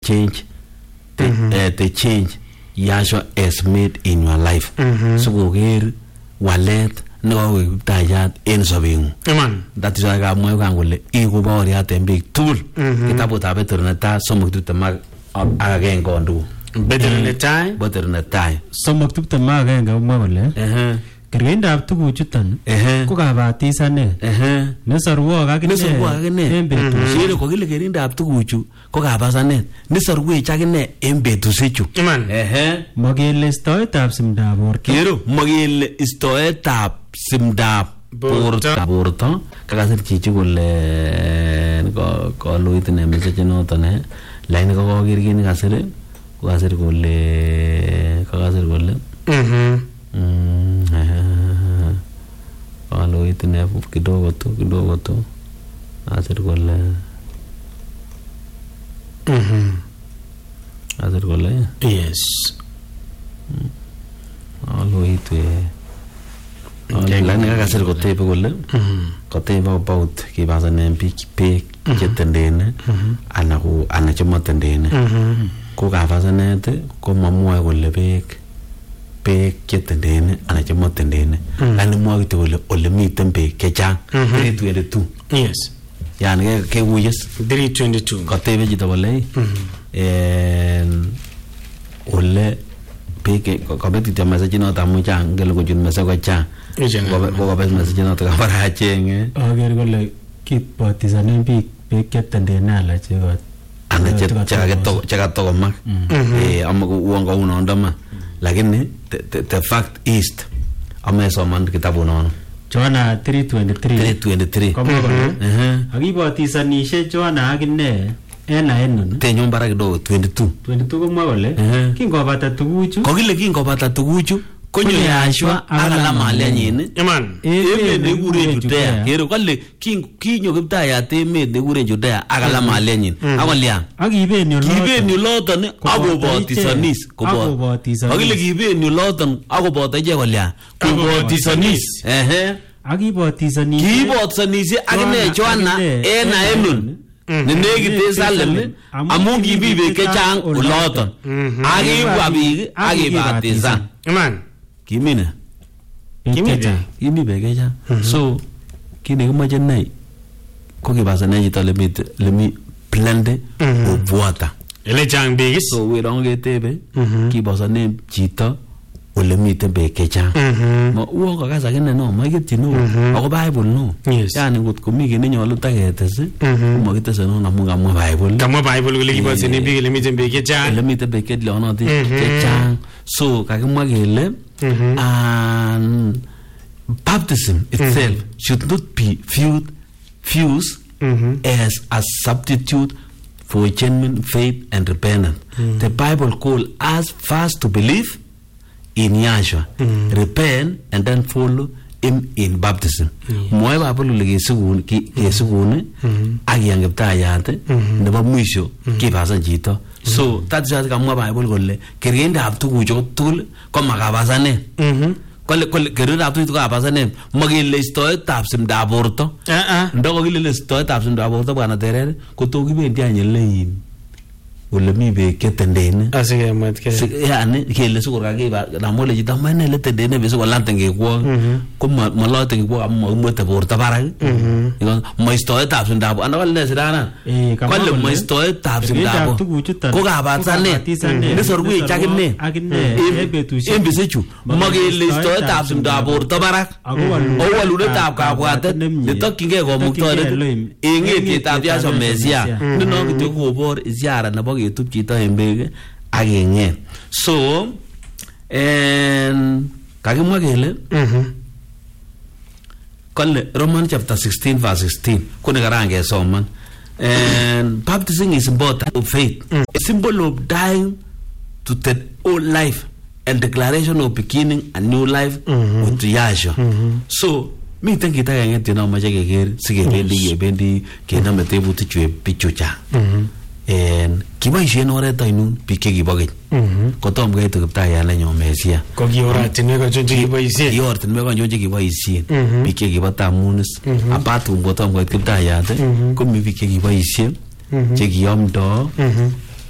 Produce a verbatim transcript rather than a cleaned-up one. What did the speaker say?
change the, mm-hmm. uh, the change Yahshua has made in your life. Mm-hmm. So koker walet nekawe kiptayat en sobeng'ung. Amen. That is why kamwa kangole iku baoriat en biik tugul. Kitabutab Petro netai somok tiptem ak agenge kondu. Petro netai Petro netai somok tiptem ak agenge komwa kole ehe kerkeindab tuguchuton ehe ko kabatisanet ehe nesorwok akine nesorwok akine en betusiek kokile kerindab tuguchu ko kabasanet nesorwech akine en betusiechu. Amen. Ehe makele istoetab simdab borto kero makele istoetab simdab borto borto kakasir chichi kole koloit ne message noton eh laini ko koker kit nekasir kokasir kole kakasir kole mhm koloit ne kidogo tu kidogo tu asir kole mhm asir kole yes koloit eh laini kakasir kotebe kole kotebe about kibasanen biik beek chetendene ana ko ana chematendene ko kabasanet ko mamwoe kole beek beek chetendene ana chematendene ani mwoe kityo kole ole miten beek chechang three twenty-two. Yes, yani ke wuyes three twenty-two kotebe chito kole en ole beek kobet kityo message noto amu chang ngele kochut message ko chang ko kobet message noto kabara achenge aker kole kibatisanen biik beek chetendene ala chekot ana chekatokomak eh ama uongo unaondama lakini the, the fact is amesoman kitabu nono Joana three twenty-three three twenty-three komwa kole akibatisanishe Joana akine ena enon tenyo mbara kidogo twenty-two twenty-two komwa kole kingobata tuguchu kokile kingobata tuguchu konyo Yahshua akalama alenyin Amen. emet nekikuren Judea kero kole kinyo kiptayat emet nekikuren Judea akalama alenyin akolya akiben yu kiben yu loton akobatisanis akile kiben yu loton akoboto ichek kolya kobatisanis ehe akibatisanis kibatisanis akine Joana ena enon nenekite Salem amu kibi beek chechang oloton akibwa biik akibatisan. Amen. Kimine Kimine kimi beek chechang so kine kimoche nai ko kibasane chito lemite lemi blend of water ele chang beek so we don't get tebe kibasane chito ole miten beek chechang mo uo ko kasa kene no maketyi no ako Bible no yani ngot komi kene nyolu taketes mo kitese no amu kamwa Bible kamwa Bible kole kibasane biik ole miten beek chechang ole miten beek chechang so kakimwa kele and baptism itself mm-hmm. should not be viewed views mm-hmm. as a substitute for genuine faith and repentance. Mm-hmm. The Bible calls us first to believe in Yahshua, mm-hmm. repent, and then follow him in baptism. Mwae Bible le kesugun kesugun akiyang kiptayat nebo mwisho kibasan chito. So that's why kamwa Bible kole kerkeindab tuguchu tugul ko makabasanen. Mhm. Kole kole kerkeindab tuguchu ko kabasanen makele istoetab simdab borto. Eh eh. Ndoko kile istoetab simdab borto bwana terere ko to kibendi anyelein. Ole mi beek chetendene asige matke yani kele sukor kakiba namole chito mane le tendene beso kolante ngekwo ko malote ngekwo amu mwete borto barak iko moistoetab simdab ana wale sirana kole moistoetab simdab ko kabatsanet nesorwe chakine en betusiek makele istoetab simdab borto barak o walunetab kabwatet netokyingei komuktoret en etietab Yahshua Mesia neno kityo kobor isiara nebo ketub chito en beek ak keng'et so en kakimwa kele kole Romans chapter sixteen verse sixteen ko nekaran kesoman and baptism is important of faith a symbol of dying to the old life and declaration of beginning a new life with Yahshua so miten kit agenge tino mache keker sikebendi kebendi kenome tebutik chu bichu chang en kiboisien oret ainon biik chekibo keny kotom kaitu kiptayat nenyo Mesia ko ki oratinwek achon chekiboisien ki oratinwek achon chekiboisien biik chekibo tamunis apart kotom koit kiptayat ko mi biik chekiboisien chekiomdo